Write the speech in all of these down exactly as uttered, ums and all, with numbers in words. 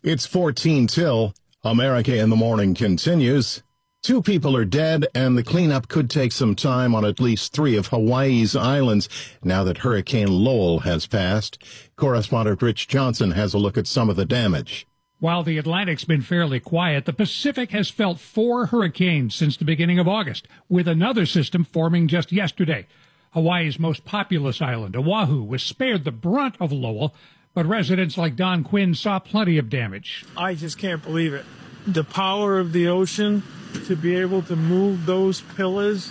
It's fourteen till. America in the Morning continues. Two people are dead, and the cleanup could take some time on at least three of Hawaii's islands now that Hurricane Lowell has passed. Correspondent Rich Johnson has a look at some of the damage. While the Atlantic's been fairly quiet, the Pacific has felt four hurricanes since the beginning of August, with another system forming just yesterday. Hawaii's most populous island, Oahu, was spared the brunt of Lowell, but residents like Don Quinn saw plenty of damage. I just can't believe it. The power of the ocean to be able to move those pillars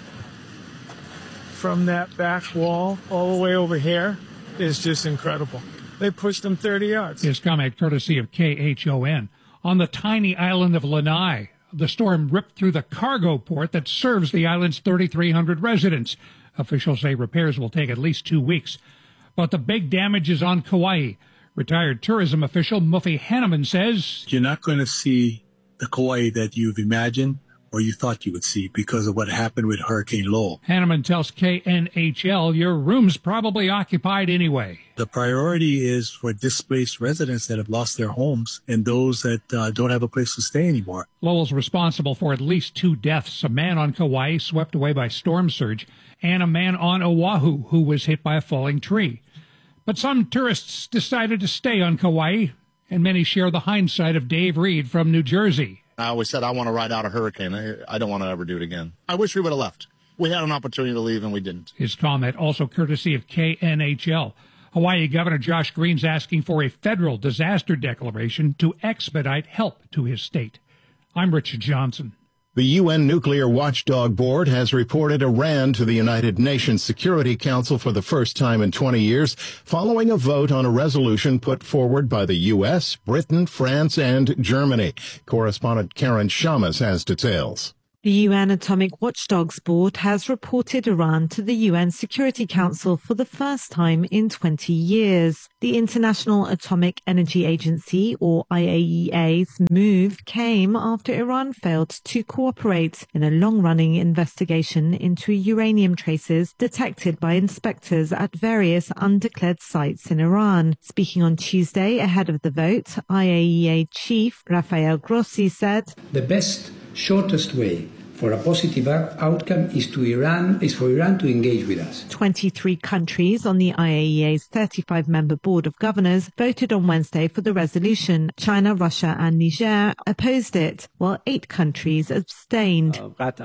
from that back wall all the way over here is just incredible. They pushed them thirty yards. His comment courtesy of K H O N. On the tiny island of Lanai, the storm ripped through the cargo port that serves the island's thirty-three hundred residents. Officials say repairs will take at least two weeks. But the big damage is on Kauai. Retired tourism official Mufi Hanneman says, "You're not going to see the Kauai that you've imagined or you thought you would see because of what happened with Hurricane Lowell." Hanneman tells K N H L, your room's probably occupied anyway. The priority is for displaced residents that have lost their homes and those that uh, don't have a place to stay anymore. Lowell's responsible for at least two deaths, a man on Kauai swept away by storm surge, and a man on Oahu who was hit by a falling tree. But some tourists decided to stay on Kauai, and many share the hindsight of Dave Reed from New Jersey. I always said I want to ride out a hurricane. I don't want to ever do it again. I wish we would have left. We had an opportunity to leave, and we didn't. His comment also courtesy of K N H L. Hawaii Governor Josh Green's asking for a federal disaster declaration to expedite help to his state. I'm Richard Johnson. The U N Nuclear Watchdog Board has reported Iran to the United Nations Security Council for the first time in twenty years, following a vote on a resolution put forward by the U S, Britain, France, and Germany. Correspondent Karen Shamas has details. The U N Atomic Watchdogs Board has reported Iran to the U N Security Council for the first time in twenty years. The International Atomic Energy Agency, or I A E A's, move came after Iran failed to cooperate in a long-running investigation into uranium traces detected by inspectors at various undeclared sites in Iran. Speaking on Tuesday ahead of the vote, I A E A Chief Rafael Grossi said, "The best shortest way for a positive outcome is to Iran is for Iran to engage with us." twenty-three countries on the I A E A's thirty-five member board of governors voted on Wednesday for the resolution. China, Russia and Niger opposed it, while eight countries abstained.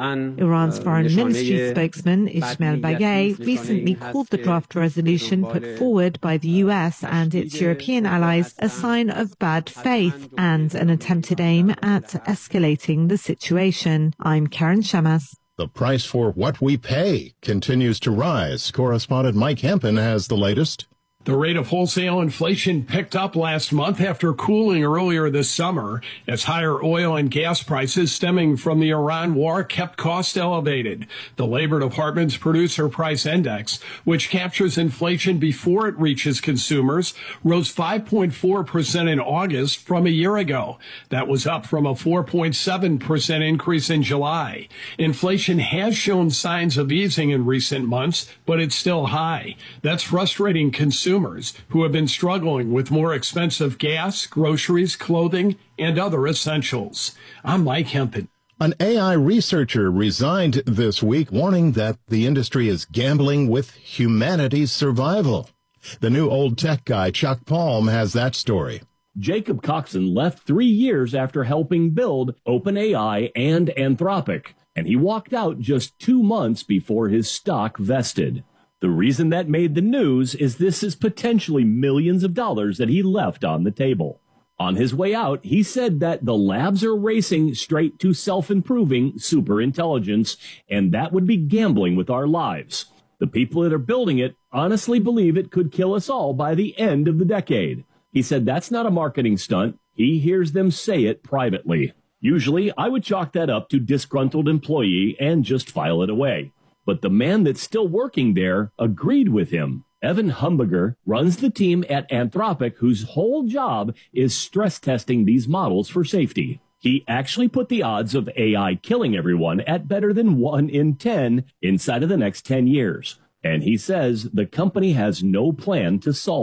Iran's foreign ministry spokesman Ismail Bagay recently called the draft resolution put forward by the U S and its European allies a sign of bad faith and an attempted aim at escalating the situation. I'm Karen Shamas. The price for what we pay continues to rise. Correspondent Mike Hempen has the latest. The rate of wholesale inflation picked up last month after cooling earlier this summer as higher oil and gas prices stemming from the Iran war kept costs elevated. The Labor Department's Producer Price Index, which captures inflation before it reaches consumers, rose five point four percent in August from a year ago. That was up from a four point seven percent increase in July. Inflation has shown signs of easing in recent months, but it's still high. That's frustrating consumers who have been struggling with more expensive gas, groceries, clothing, and other essentials. I'm Mike Hempen. An A I researcher resigned this week, warning that the industry is gambling with humanity's survival. The new old tech guy, Chuck Palm, has that story. Jacob Coxon left three years after helping build OpenAI and Anthropic, and he walked out just two months before his stock vested. The reason that made the news is this is potentially millions of dollars that he left on the table. On his way out, he said that the labs are racing straight to self-improving superintelligence, and that would be gambling with our lives. The people that are building it honestly believe it could kill us all by the end of the decade. He said that's not a marketing stunt. He hears them say it privately. Usually, I would chalk that up to disgruntled employee and just file it away. But the man that's still working there agreed with him. Evan Humberger runs the team at Anthropic, whose whole job is stress testing these models for safety. He actually put the odds of A I killing everyone at better than one in ten inside of the next ten years. And he says the company has no plan to solve it.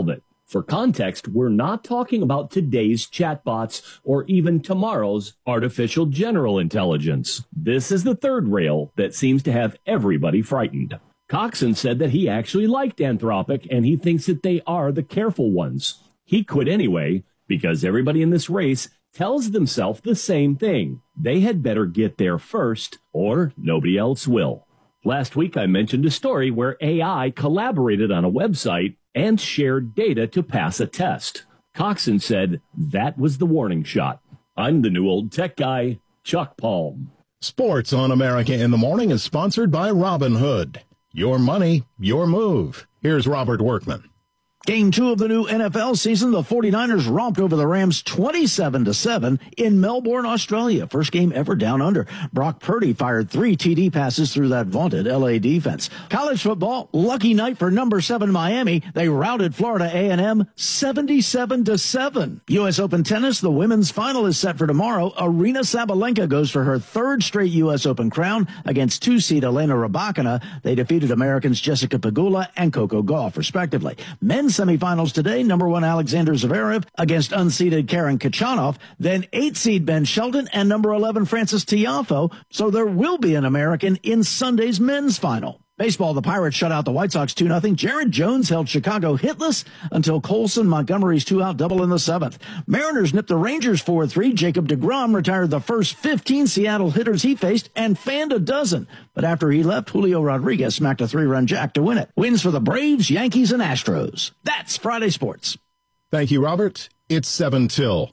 For context, we're not talking about today's chatbots or even tomorrow's artificial general intelligence. This is the third rail that seems to have everybody frightened. Coxon said that he actually liked Anthropic and he thinks that they are the careful ones. He quit anyway because everybody in this race tells themselves the same thing. They had better get there first or nobody else will. Last week I mentioned a story where A I collaborated on a website and shared data to pass a test. Coxon said that was the warning shot. I'm the new old tech guy, Chuck Palm. Sports on America in the Morning is sponsored by Robinhood. Your money, your move. Here's Robert Workman. Game two of the new N F L season, the 49ers romped over the Rams twenty-seven to seven in Melbourne, Australia. First game ever down under. Brock Purdy fired three T D passes through that vaunted L A defense. College football, lucky night for number seven Miami. They routed Florida A and M seventy-seven to seven. U S Open tennis, the women's final is set for tomorrow. Aryna Sabalenka goes for her third straight U S Open crown against two-seed Elena Rybakina. They defeated Americans Jessica Pegula and Coco Gauff, respectively. Men's semifinals today, number one Alexander Zverev against unseeded Karen Khachanov, then eight seed Ben Shelton and number eleven Francis Tiafoe. So there will be an American in Sunday's men's final. Baseball, the Pirates shut out the White Sox two nothing. Jared Jones held Chicago hitless until Colson Montgomery's two-out double in the seventh. Mariners nipped the Rangers four three. Jacob deGrom retired the first fifteen Seattle hitters he faced and fanned a dozen. But after he left, Julio Rodriguez smacked a three-run jack to win it. Wins for the Braves, Yankees, and Astros. That's Friday Sports. Thank you, Robert. It's seven till.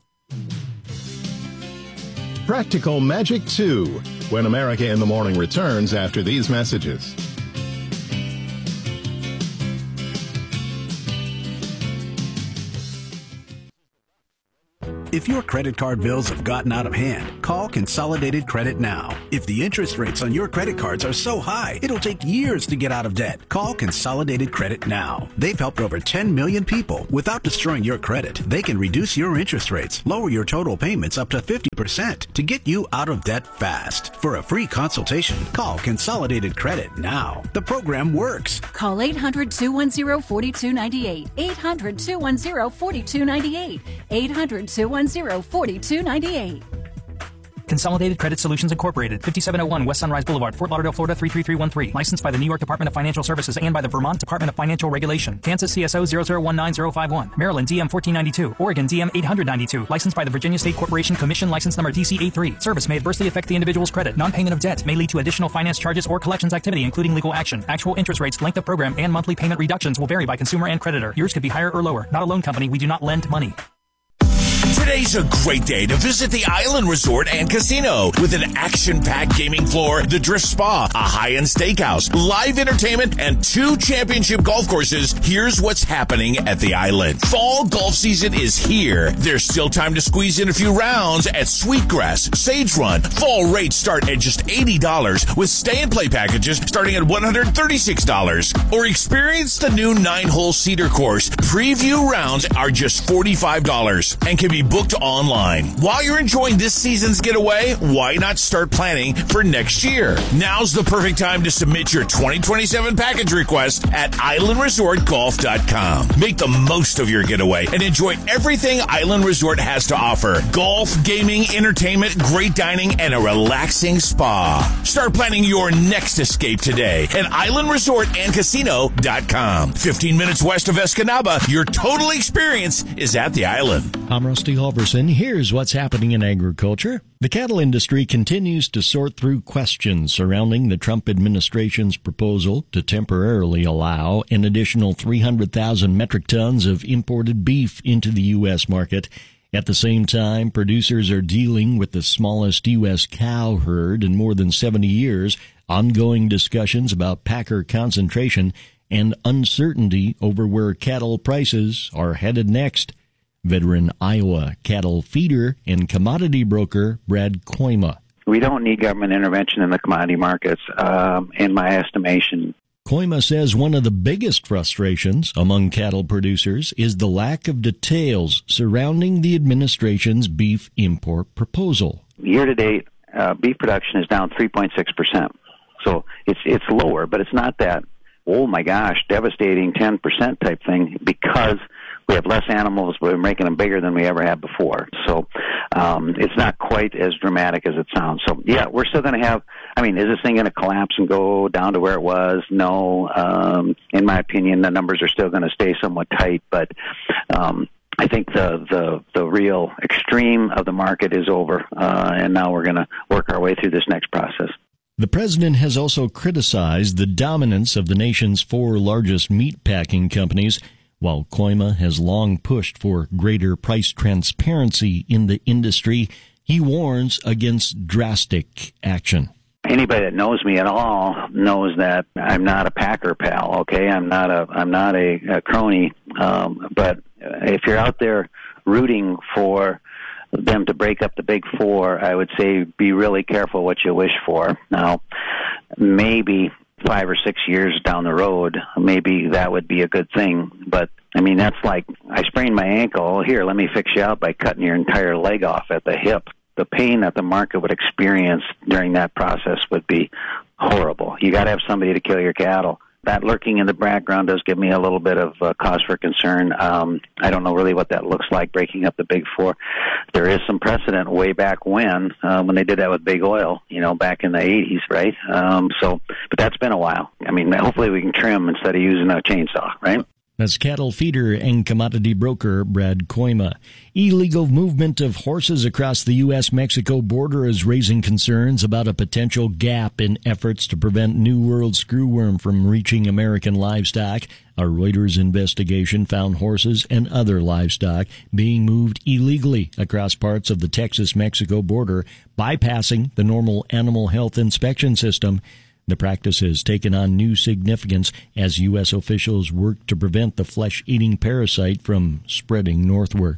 Practical Magic two, when America in the Morning returns after these messages. If your credit card bills have gotten out of hand, call Consolidated Credit now. If the interest rates on your credit cards are so high, it'll take years to get out of debt. Call Consolidated Credit now. They've helped over ten million people without destroying your credit. They can reduce your interest rates, lower your total payments up to fifty percent to get you out of debt fast. For a free consultation, call Consolidated Credit now. The program works. Call eight hundred, two one zero, four two nine eight. eight hundred, two one zero, four two nine eight. eight hundred, two one zero, four two nine eight. Consolidated Credit Solutions Incorporated, fifty-seven oh one West Sunrise Boulevard, Fort Lauderdale, Florida three three three one three. Licensed by the New York Department of Financial Services and by the Vermont Department of Financial Regulation. Kansas C S O zero zero one nine zero five one. Maryland D M fourteen ninety-two. Oregon D M eight hundred ninety-two. Licensed by the Virginia State Corporation Commission, license number D C A three. Service may adversely affect the individual's credit. Non-payment of debt may lead to additional finance charges or collections activity, including legal action. Actual interest rates, length of program, and monthly payment reductions will vary by consumer and creditor. Yours could be higher or lower. Not a loan company. We do not lend money. Today's a great day to visit the Island Resort and Casino with an action-packed gaming floor, the Drift Spa, a high-end steakhouse, live entertainment, and two championship golf courses. Here's what's happening at the Island. Fall golf season is here. There's still time to squeeze in a few rounds at Sweetgrass, Sage Run. Fall rates start at just eighty dollars with stay and play packages starting at one hundred thirty-six dollars. Or experience the new nine-hole Cedar course. Preview rounds are just forty-five dollars and can be booked online. While you're enjoying this season's getaway, why not start planning for next year? Now's the perfect time to submit your twenty twenty-seven package request at island resort golf dot com. Make the most of your getaway and enjoy everything Island Resort has to offer. Golf, gaming, entertainment, great dining, and a relaxing spa. Start planning your next escape today at island resort and casino dot com. fifteen minutes west of Escanaba, your total experience is at the Island. I'm Rusty Halverson. Here's what's happening in agriculture. The cattle industry continues to sort through questions surrounding the Trump administration's proposal to temporarily allow an additional three hundred thousand metric tons of imported beef into the U S market. At the same time, producers are dealing with the smallest U S cow herd in more than seventy years, ongoing discussions about packer concentration, and uncertainty over where cattle prices are headed next. Veteran Iowa cattle feeder and commodity broker Brad Koima. We don't need government intervention in the commodity markets, um, in my estimation. Koima says one of the biggest frustrations among cattle producers is the lack of details surrounding the administration's beef import proposal. Year to date, uh, beef production is down three point six percent. So it's it's lower, but it's not that, oh my gosh, devastating ten percent type thing, because we have less animals, but we're making them bigger than we ever had before. So um, it's not quite as dramatic as it sounds. So, yeah, we're still going to have, I mean, is this thing going to collapse and go down to where it was? No. Um, in my opinion, the numbers are still going to stay somewhat tight, but um, I think the, the, the real extreme of the market is over, uh, and now we're going to work our way through this next process. The president has also criticized the dominance of the nation's four largest meat packing companies, while Koima has long pushed for greater price transparency in the industry. He warns against drastic action. Anybody that knows me at all knows that I'm not a packer pal. Okay, I'm not a I'm not a, a crony. Um, but if you're out there rooting for them to break up the big four, I would say be really careful what you wish for. Now, maybe five or six years down the road, maybe that would be a good thing. But, I mean, that's like, I sprained my ankle. Here, let me fix you out by cutting your entire leg off at the hip. The pain that the market would experience during that process would be horrible. You got to have somebody to kill your cattle. That lurking in the background does give me a little bit of uh, cause for concern. Um, I don't know really what that looks like, breaking up the big four. There is some precedent way back when, uh, when they did that with big oil, you know, back in the eighties, right? Um, so, but that's been a while. I mean, hopefully we can trim instead of using a chainsaw, right? That's cattle feeder and commodity broker Brad Koima. Illegal movement of horses across the U S Mexico border is raising concerns about a potential gap in efforts to prevent New World screwworm from reaching American livestock. A Reuters investigation found horses and other livestock being moved illegally across parts of the Texas-Mexico border, bypassing the normal animal health inspection system. The practice has taken on new significance as U S officials work to prevent the flesh-eating parasite from spreading northward.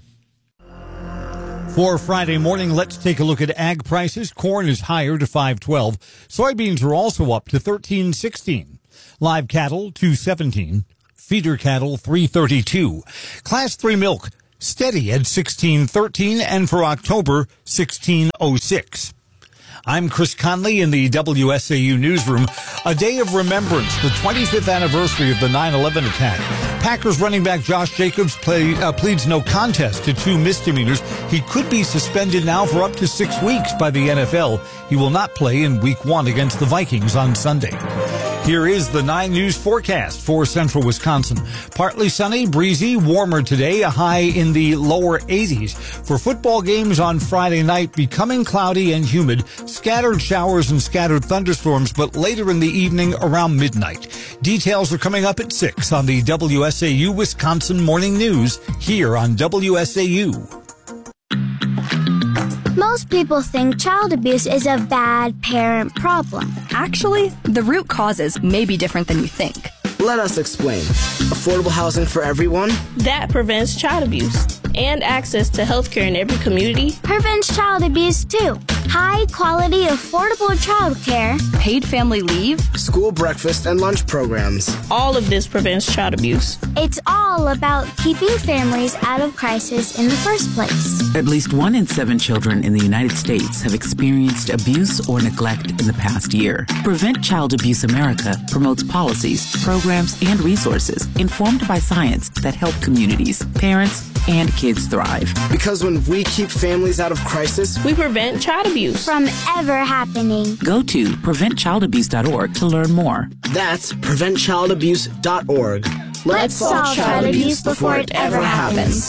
For Friday morning, let's take a look at ag prices. Corn is higher to five twelve. Soybeans are also up to thirteen sixteen. Live cattle two seventeen. Feeder cattle three thirty-two. Class three milk steady at sixteen thirteen, and for October sixteen oh six. I'm Chris Conley in the W S A U newsroom. A day of remembrance, the twenty-fifth anniversary of the nine eleven attack. Packers running back Josh Jacobs play, uh, pleads no contest to two misdemeanors. He could be suspended now for up to six weeks by the N F L. He will not play in week one against the Vikings on Sunday. Here is the nine News forecast for central Wisconsin. Partly sunny, breezy, warmer today, a high in the lower eighties. For football games on Friday night, becoming cloudy and humid, scattered showers and scattered thunderstorms, but later in the evening around midnight. Details are coming up at six on the W S A U Wisconsin Morning News here on W S A U. Most people think child abuse is a bad parent problem. Actually, the root causes may be different than you think. Let us explain. Affordable housing for everyone? That prevents child abuse. And access to health care in every community. Prevents child abuse too. High quality, affordable child care. Paid family leave. School breakfast and lunch programs. All of this prevents child abuse. It's all about keeping families out of crisis in the first place. At least one in seven children in the United States have experienced abuse or neglect in the past year. Prevent Child Abuse America promotes policies, programs, and resources informed by science that help communities, parents, and kids thrive. Because when we keep families out of crisis, we prevent child abuse from ever happening. Go to prevent child abuse dot org to learn more. That's prevent child abuse dot org. Let's, Let's solve child abuse before it ever happens.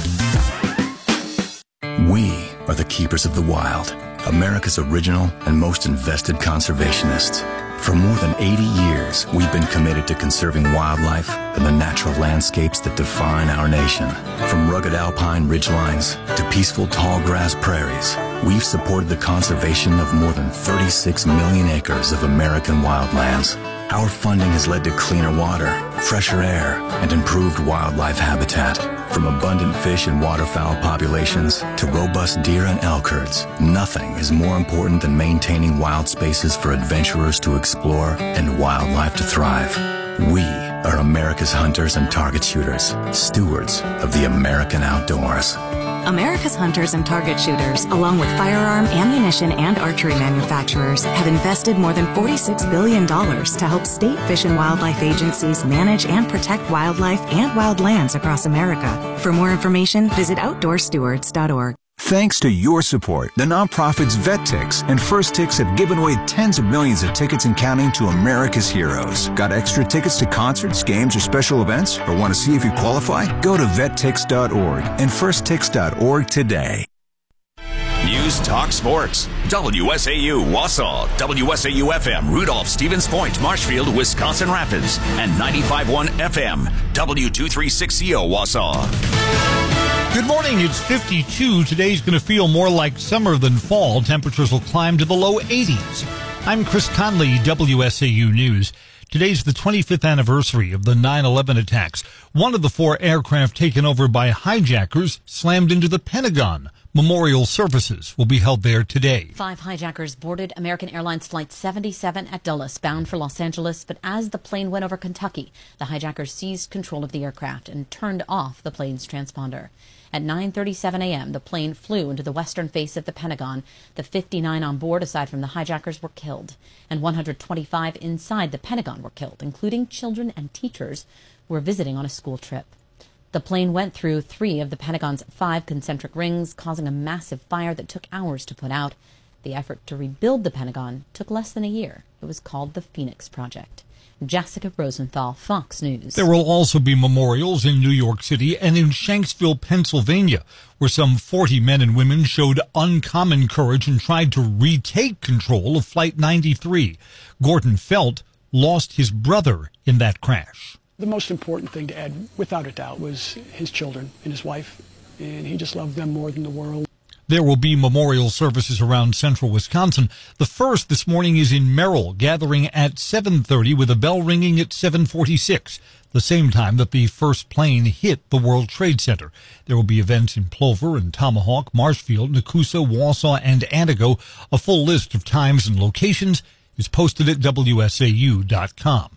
We are the keepers of the wild, America's original and most invested conservationists. For more than eighty years, we've been committed to conserving wildlife and the natural landscapes that define our nation. From rugged alpine ridgelines to peaceful tall grass prairies, we've supported the conservation of more than thirty-six million acres of American wildlands. Our funding has led to cleaner water, fresher air, and improved wildlife habitat. From abundant fish and waterfowl populations to robust deer and elk herds, nothing is more important than maintaining wild spaces for adventurers to explore and wildlife to thrive. We are America's hunters and target shooters, stewards of the American outdoors. America's hunters and target shooters, along with firearm, ammunition, and archery manufacturers, have invested more than forty-six billion dollars to help state fish and wildlife agencies manage and protect wildlife and wild lands across America. For more information, visit outdoor stewards dot org. Thanks to your support, the nonprofits VetTix and First Tix have given away tens of millions of tickets and counting to America's heroes. Got extra tickets to concerts, games, or special events? Or want to see if you qualify? Go to vet tix dot org and first tix dot org today. News Talk Sports. W S A U Wausau, W S A U F M Rudolph, Stevens Point, Marshfield, Wisconsin Rapids, and ninety-five point one F M W two thirty-six C O Wausau. Good morning. It's fifty-two. Today's going to feel more like summer than fall. Temperatures will climb to the low eighties. I'm Chris Conley, W S A U News. Today's the twenty-fifth anniversary of the nine eleven attacks. One of the four aircraft taken over by hijackers slammed into the Pentagon. Memorial services will be held there today. Five hijackers boarded American Airlines Flight seventy-seven at Dulles, bound for Los Angeles, but as the plane went over Kentucky, the hijackers seized control of the aircraft and turned off the plane's transponder. At nine thirty-seven a.m., the plane flew into the western face of the Pentagon. The fifty-nine on board, aside from the hijackers, were killed, and one hundred twenty-five inside the Pentagon were killed, including children and teachers who were visiting on a school trip. The plane went through three of the Pentagon's five concentric rings, causing a massive fire that took hours to put out. The effort to rebuild the Pentagon took less than a year. It was called the Phoenix Project. Jessica Rosenthal, Fox News. There will also be memorials in New York City and in Shanksville, Pennsylvania, where some forty men and women showed uncommon courage and tried to retake control of Flight ninety-three. Gordon Felt lost his brother in that crash. The most important thing to Ed, without a doubt, was his children and his wife, and he just loved them more than the world. There will be memorial services around central Wisconsin. The first this morning is in Merrill, gathering at seven thirty with a bell ringing at seven forty-six, the same time that the first plane hit the World Trade Center. There will be events in Plover and Tomahawk, Marshfield, Nakusa, Wausau, and Antigo. A full list of times and locations is posted at W S A U dot com.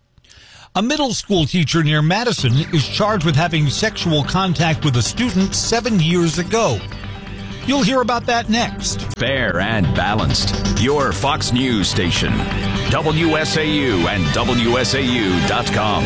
A middle school teacher near Madison is charged with having sexual contact with a student seven years ago. You'll hear about that next. Fair and balanced. Your Fox News station. W S A U and W S A U dot com.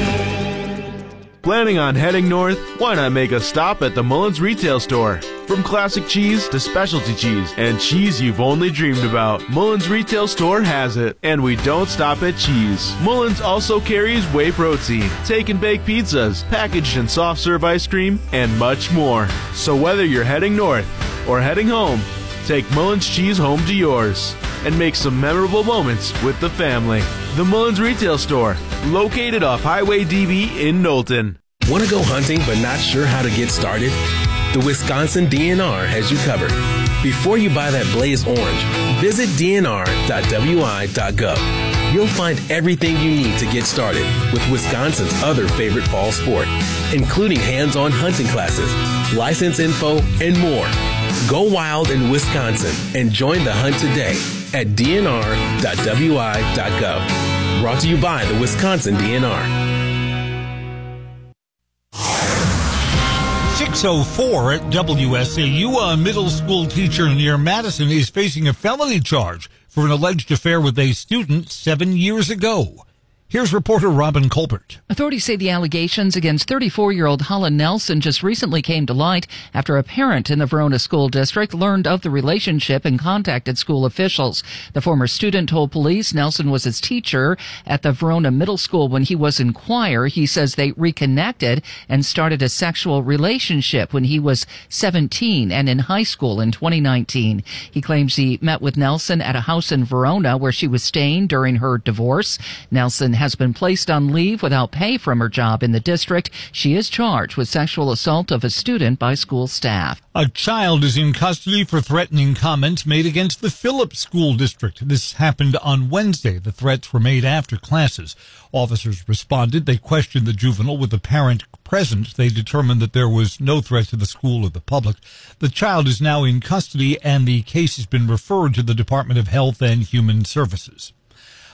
Planning on heading north? Why not make a stop at the Mullins retail store? From classic cheese to specialty cheese and cheese you've only dreamed about, Mullins retail store has it. And we don't stop at cheese. Mullins also carries whey protein, take and bake pizzas, packaged and soft serve ice cream, and much more. So whether you're heading north or heading home, take Mullins cheese home to yours and make some memorable moments with the family. The Mullins retail store, located off Highway D B in Knowlton. Want to go hunting but not sure how to get started? The Wisconsin D N R has you covered. Before you buy that Blaze Orange, visit D N R dot W I dot gov. You'll find everything you need to get started with Wisconsin's other favorite fall sport, including hands-on hunting classes, license info, and more. Go wild in Wisconsin and join the hunt today at D N R dot W I dot gov. Brought to you by the Wisconsin D N R. six oh four at W S A U. A middle school teacher near Madison is facing a felony charge for an alleged affair with a student seven years ago. Here's reporter Robin Colbert. Authorities say the allegations against thirty-four-year-old Holland Nelson just recently came to light after a parent in the Verona School District learned of the relationship and contacted school officials. The former student told police Nelson was his teacher at the Verona Middle School when he was in choir. He says they reconnected and started a sexual relationship when he was seventeen and in high school in twenty nineteen. He claims he met with Nelson at a house in Verona where she was staying during her divorce. Nelson has been placed on leave without pay from her job in the district. She is charged with sexual assault of a student by school staff. A child is in custody for threatening comments made against the Phillips School District. This happened on Wednesday. The threats were made after classes. Officers responded. They questioned the juvenile with the parent present. They determined that there was no threat to the school or the public. The child is now in custody, and the case has been referred to the Department of Health and Human Services.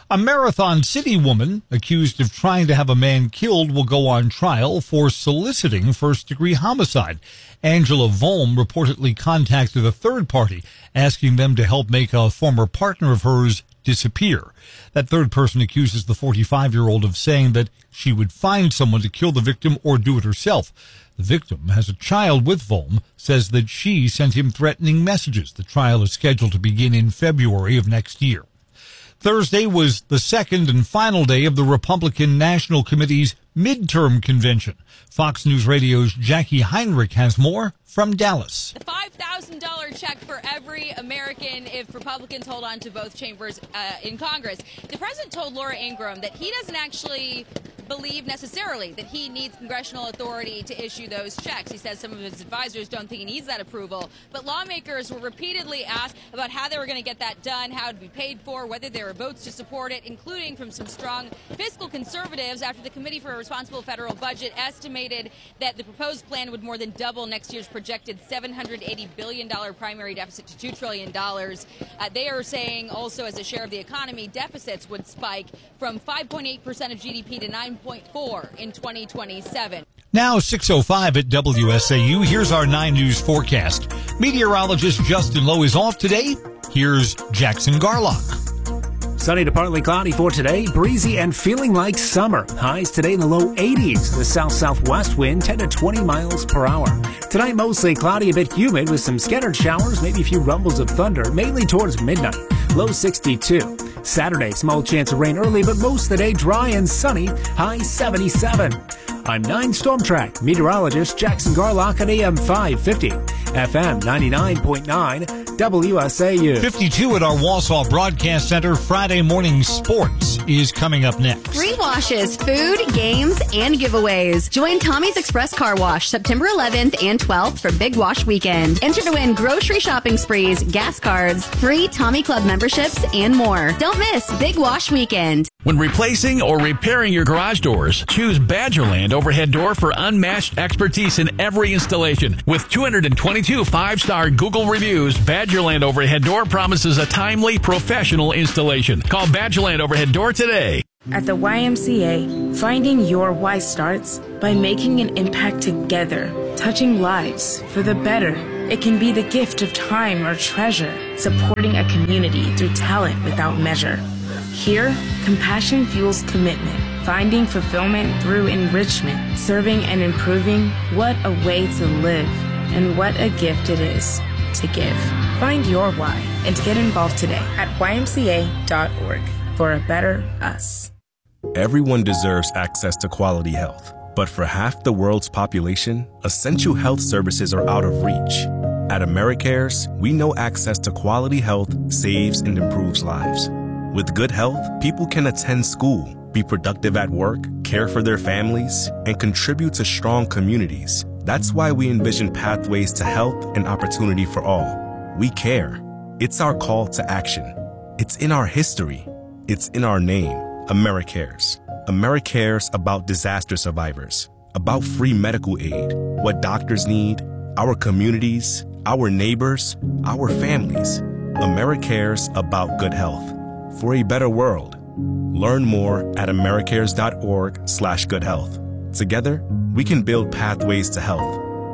A Marathon City woman accused of trying to have a man killed will go on trial for soliciting first-degree homicide. Angela Volm reportedly contacted a third party, asking them to help make a former partner of hers disappear. That third person accuses the forty-five-year-old of saying that she would find someone to kill the victim or do it herself. The victim has a child with Volm, says that she sent him threatening messages. The trial is scheduled to begin in February of next year. Thursday was the second and final day of the Republican National Committee's midterm convention. Fox News Radio's Jackie Heinrich has more from Dallas. The five thousand dollars check for every American if Republicans hold on to both chambers uh, in Congress. The president told Laura Ingraham that he doesn't actually believe necessarily that he needs congressional authority to issue those checks. He says some of his advisors don't think he needs that approval. But lawmakers were repeatedly asked about how they were going to get that done, how it would be paid for, whether there were votes to support it, including from some strong fiscal conservatives after the Committee for a Responsible Federal Budget estimated that the proposed plan would more than double next year's projected seven hundred eighty billion dollars primary deficit to two trillion dollars. Uh, they are saying also as a share of the economy, deficits would spike from five point eight percent of G D P to nine point four in twenty twenty-seven. Now six oh five at W S A U. Here's our nine News forecast. Meteorologist Justin Lowe is off today. Here's Jackson Garlock. Sunny to partly cloudy for today, breezy and feeling like summer. Highs today in the low eighties. The south-southwest wind ten to twenty miles per hour. Tonight mostly cloudy, a bit humid with some scattered showers, maybe a few rumbles of thunder, mainly towards midnight. Low sixty-two. Saturday, small chance of rain early, but most of the day dry and sunny. High seventy-seven. I'm nine Storm Track meteorologist Jackson Garlock at A M five fifty, F M ninety-nine point nine, W S A U. fifty-two at our Wausau Broadcast Center. Friday morning sports is coming up next. Free washes, food, games, and giveaways. Join Tommy's Express Car Wash September eleventh and twelfth for Big Wash Weekend. Enter to win grocery shopping sprees, gas cards, free Tommy Club memberships, and more. Don't miss Big Wash Weekend. When replacing or repairing your garage doors, choose Badgerland Overhead Door for unmatched expertise in every installation. With two hundred twenty-two five-star Google reviews, Badgerland Overhead Door promises a timely, professional installation. Call Badgerland Overhead Door today. At the Y M C A, finding your why starts by making an impact together, touching lives for the better. It can be the gift of time or treasure, supporting a community through talent without measure. Here, compassion fuels commitment, finding fulfillment through enrichment, serving and improving. What a way to live, and what a gift it is to give. Find your why and get involved today at Y M C A dot org for a better us. Everyone deserves access to quality health, but for half the world's population, essential health services are out of reach. At AmeriCares, we know access to quality health saves and improves lives. With good health, people can attend school, be productive at work, care for their families, and contribute to strong communities. That's why we envision pathways to health and opportunity for all. We care. It's our call to action. It's in our history. It's in our name, AmeriCares. AmeriCares about disaster survivors, about free medical aid, what doctors need, our communities, our neighbors, our families. AmeriCares about good health. For a better world. Learn more at americares.org slash good health. Together, we can build pathways to health.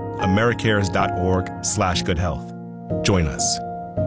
americares.org slash good health. Join us.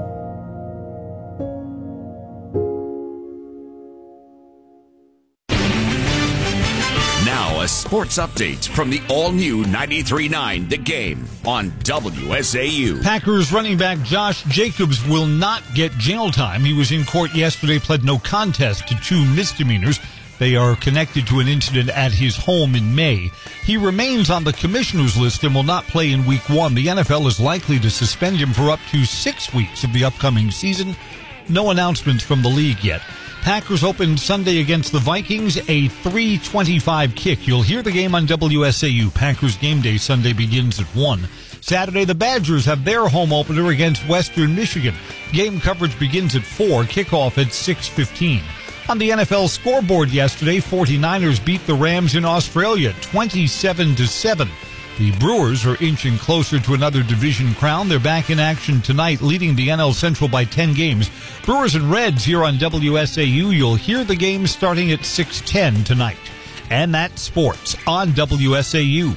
Now, a sports update from the all-new ninety-three point nine The Game on W S A U. Packers running back Josh Jacobs will not get jail time. He was in court yesterday, pled no contest to two misdemeanors. They are connected to an incident at his home in May. He remains on the commissioner's list and will not play in week one. The N F L is likely to suspend him for up to six weeks of the upcoming season. No announcements from the league yet. Packers opened Sunday against the Vikings, a three twenty-five kick. You'll hear the game on W S A U. Packers game day Sunday begins at one. Saturday, the Badgers have their home opener against Western Michigan. Game coverage begins at four, kickoff at six fifteen. On the N F L scoreboard yesterday, forty-niners beat the Rams in Australia twenty-seven to seven. The Brewers are inching closer to another division crown. They're back in action tonight, leading the N L Central by ten games. Brewers and Reds here on W S A U. You'll hear the game starting at six ten tonight. And that's sports on W S A U.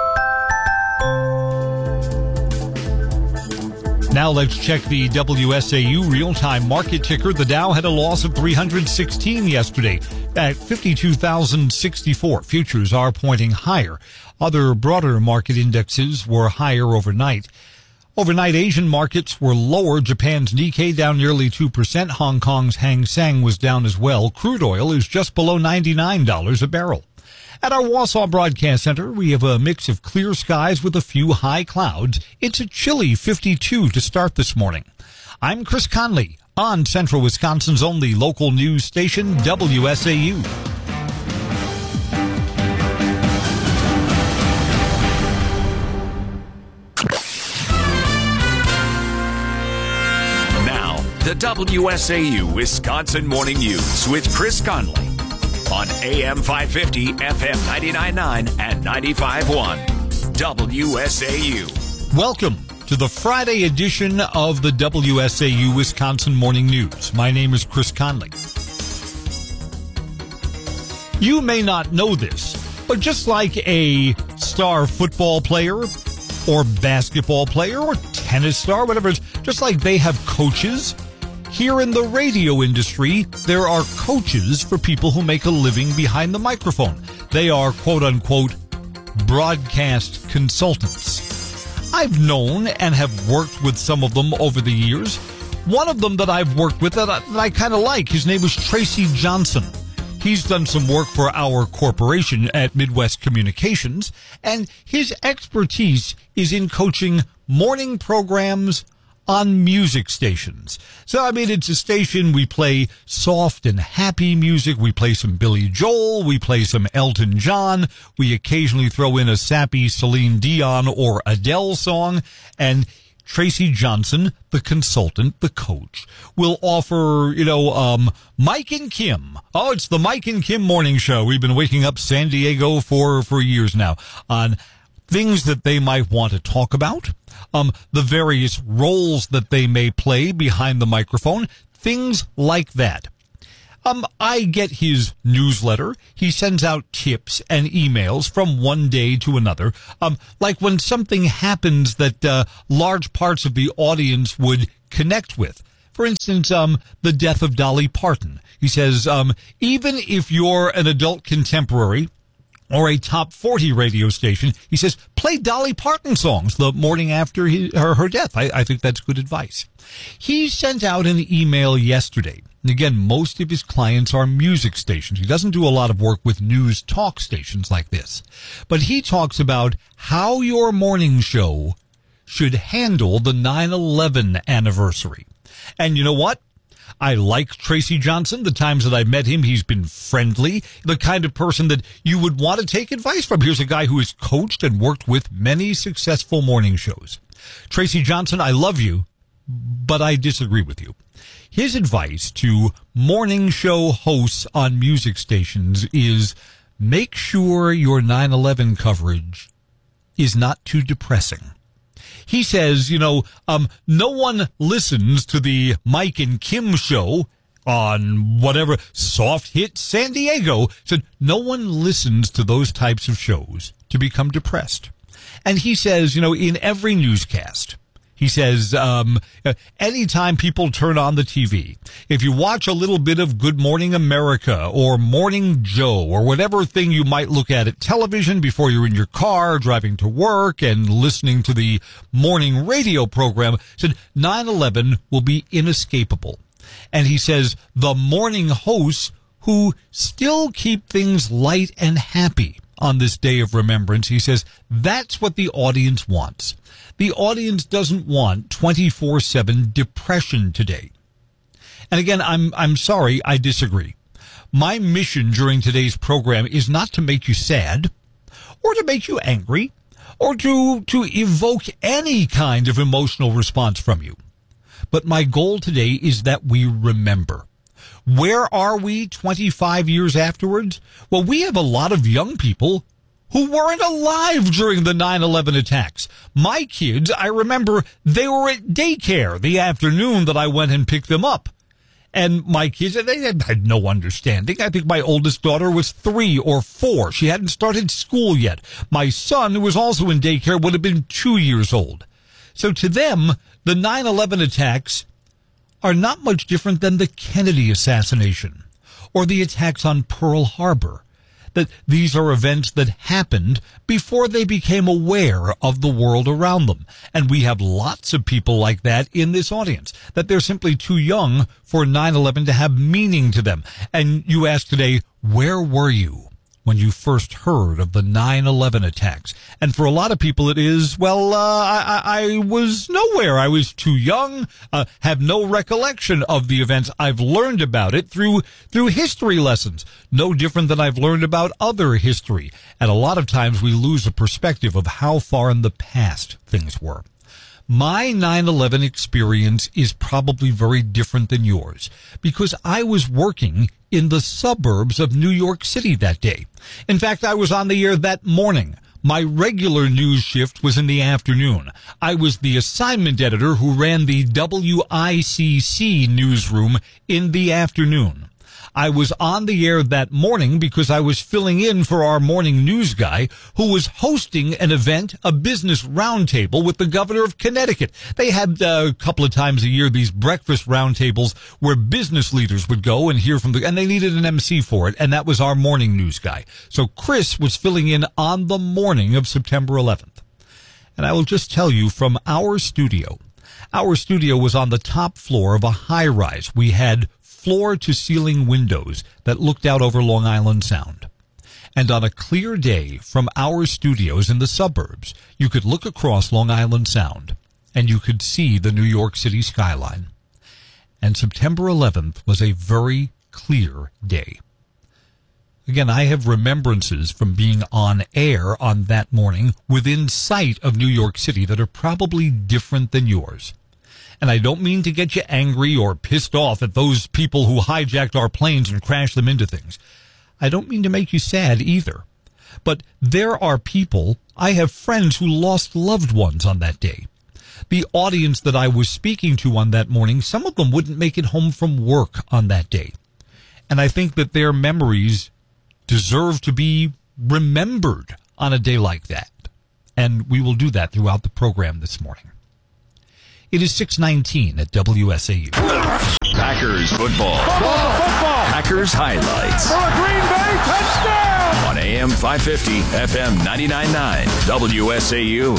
Now let's check the W S A U real-time market ticker. The Dow had a loss of three hundred sixteen yesterday at fifty-two thousand sixty-four. Futures are pointing higher. Other broader market indexes were higher overnight. Overnight, Asian markets were lower. Japan's Nikkei down nearly two percent. Hong Kong's Hang Seng was down as well. Crude oil is just below ninety-nine dollars a barrel. At our Wausau Broadcast Center, we have a mix of clear skies with a few high clouds. It's a chilly fifty-two to start this morning. I'm Chris Conley on Central Wisconsin's only local news station, W S A U. Now, the W S A U Wisconsin Morning News with Chris Conley on A M five fifty, F M ninety-nine point nine, and ninety-five point one. W S A U. Welcome to the Friday edition of the W S A U Wisconsin Morning News. My name is Chris Conley. You may not know this, but just like a star football player or basketball player or tennis star, whatever it is, just like they have coaches, here in the radio industry, there are coaches for people who make a living behind the microphone. They are, quote-unquote, broadcast consultants. I've known and have worked with some of them over the years. One of them that I've worked with that I, that I kind of like, his name is Tracy Johnson. He's done some work for our corporation at Midwest Communications, and his expertise is in coaching morning programs on music stations. So, I mean, it's a station, we play soft and happy music, we play some Billy Joel, we play some Elton John, we occasionally throw in a sappy Celine Dion or Adele song, and Tracy Johnson, the consultant, the coach, will offer, you know, um, Mike and Kim. Oh, it's the Mike and Kim morning show. We've been waking up San Diego for, for years now on things that they might want to talk about, um, the various roles that they may play behind the microphone, things like that. Um, I get his newsletter. He sends out tips and emails from one day to another. Um, like when something happens that, uh, large parts of the audience would connect with. For instance, um, the death of Dolly Parton. He says, um, even if you're an adult contemporary or a top forty radio station, he says, play Dolly Parton songs the morning after his, her, her death. I, I think that's good advice. He sent out an email yesterday. And again, most of his clients are music stations. He doesn't do a lot of work with news talk stations like this. But he talks about how your morning show should handle the nine eleven anniversary. And you know what? I like Tracy Johnson. The times that I met him, he's been friendly, the kind of person that you would want to take advice from. Here's a guy who has coached and worked with many successful morning shows. Tracy Johnson, I love you, but I disagree with you. His advice to morning show hosts on music stations is make sure your nine eleven coverage is not too depressing. He says, you know, um, no one listens to the Mike and Kim show on whatever soft hit San Diego. Said no one listens to those types of shows to become depressed. And he says, you know, in every newscast, he says, um, anytime people turn on the T V, if you watch a little bit of Good Morning America or Morning Joe or whatever thing you might look at at television before you're in your car driving to work and listening to the morning radio program, said nine eleven will be inescapable. And he says the morning hosts who still keep things light and happy on this day of remembrance, he says that's what the audience wants. The audience doesn't want twenty-four seven depression today. And again, I'm I'm sorry, I disagree. My mission during today's program is not to make you sad or to make you angry or to to evoke any kind of emotional response from you. But my goal today is that we remember. Where are we twenty-five years afterwards? Well, we have a lot of young people who weren't alive during the nine eleven attacks. My kids, I remember they were at daycare the afternoon that I went and picked them up. And my kids, they had no understanding. I think my oldest daughter was three or four. She hadn't started school yet. My son, who was also in daycare, would have been two years old. So to them, the nine eleven attacks are not much different than the Kennedy assassination or the attacks on Pearl Harbor. That these are events that happened before they became aware of the world around them. And we have lots of people like that in this audience, that they're simply too young for nine eleven to have meaning to them. And you ask today, where were you when you first heard of the nine eleven attacks? And for a lot of people it is, well, uh, I, I was nowhere. I was too young, uh, have no recollection of the events. I've learned about it through, through history lessons. No different than I've learned about other history. And a lot of times we lose a perspective of how far in the past things were. My nine eleven experience is probably very different than yours because I was working in the suburbs of New York City that day. In fact, I was on the air that morning. My regular news shift was in the afternoon. I was the assignment editor who ran the W I C C newsroom in the afternoon. I was on the air that morning because I was filling in for our morning news guy who was hosting an event, a business roundtable with the governor of Connecticut. They had uh, a couple of times a year these breakfast roundtables where business leaders would go and hear from the, and they needed an M C for it, and that was our morning news guy. So Chris was filling in on the morning of September eleventh. And I will just tell you from our studio, our studio was on the top floor of a high-rise. We had floor-to-ceiling windows that looked out over Long Island Sound. And on a clear day from our studios in the suburbs, you could look across Long Island Sound, and you could see the New York City skyline. And September eleventh was a very clear day. Again, I have remembrances from being on air on that morning within sight of New York City that are probably different than yours. And I don't mean to get you angry or pissed off at those people who hijacked our planes and crashed them into things. I don't mean to make you sad either. But there are people, I have friends who lost loved ones on that day. The audience that I was speaking to on that morning, some of them wouldn't make it home from work on that day. And I think that their memories deserve to be remembered on a day like that. And we will do that throughout the program this morning. It is six nineteen at W S A U. Packers football. Football, football. Packers highlights. For a Green Bay touchdown. On A M five fifty, F M ninety-nine point nine, W S A U.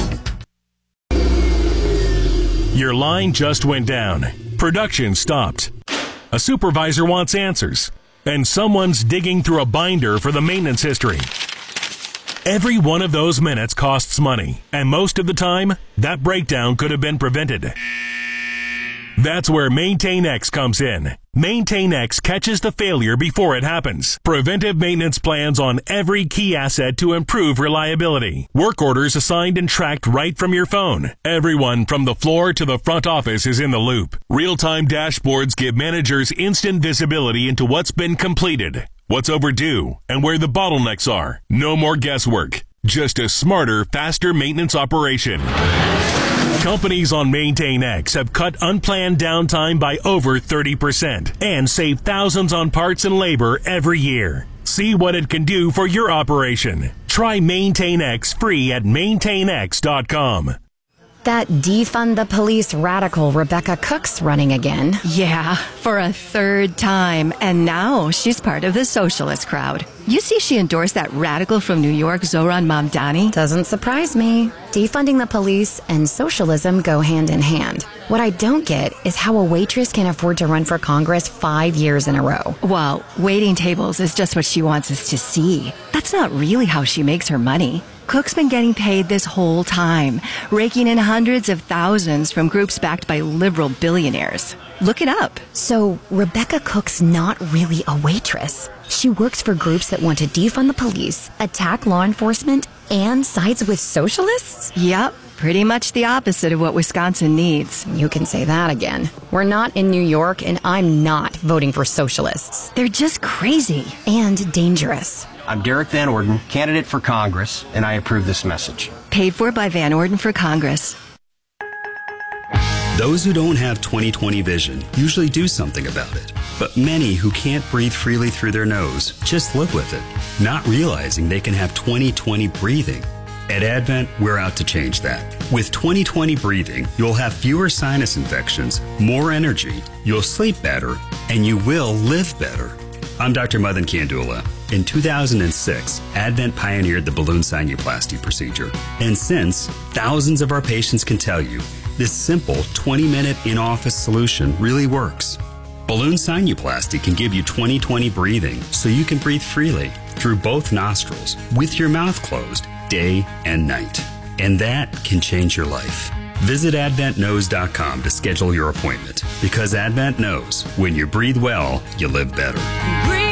Your line just went down. Production stopped. A supervisor wants answers. And someone's digging through a binder for the maintenance history. Every one of those minutes costs money, and most of the time, that breakdown could have been prevented. That's where MaintainX comes in. MaintainX catches the failure before it happens. Preventive maintenance plans on every key asset to improve reliability. Work orders assigned and tracked right from your phone. Everyone from the floor to the front office is in the loop. Real-time dashboards give managers instant visibility into what's been completed, what's overdue, and where the bottlenecks are. No more guesswork. Just a smarter, faster maintenance operation. Companies on MaintainX have cut unplanned downtime by over thirty percent and save thousands on parts and labor every year. See what it can do for your operation. Try MaintainX free at maintain x dot com. That defund the police radical Rebecca Cook's running again. Yeah, for a third time. And now she's part of the socialist crowd. You see she endorsed that radical from New York, Zohran Mamdani? Doesn't surprise me. Defunding the police and socialism go hand in hand. What I don't get is how a waitress can afford to run for Congress five years in a row. Well, waiting tables is just what she wants us to see. That's not really how she makes her money. Cook's been getting paid this whole time, raking in hundreds of thousands from groups backed by liberal billionaires. Look it up. So Rebecca Cook's not really a waitress. She works for groups that want to defund the police, attack law enforcement, and sides with socialists? Yep. Pretty much the opposite of what Wisconsin needs. You can say that again. We're not in New York, and I'm not voting for socialists. They're just crazy. And dangerous. I'm Derek Van Orden, candidate for Congress, and I approve this message. Paid for by Van Orden for Congress. Those who don't have twenty twenty vision usually do something about it. But many who can't breathe freely through their nose just live with it, not realizing they can have twenty twenty breathing. At Advent, we're out to change that. With twenty twenty breathing, you'll have fewer sinus infections, more energy, you'll sleep better, and you will live better. I'm Doctor Madan Kandula. In two thousand six, Advent pioneered the balloon sinuplasty procedure. And since, thousands of our patients can tell you, this simple twenty-minute in-office solution really works. Balloon sinuplasty can give you twenty twenty breathing so you can breathe freely through both nostrils with your mouth closed day and night. And that can change your life. Visit advent knows dot com to schedule your appointment because Advent knows when you breathe well, you live better. Breathe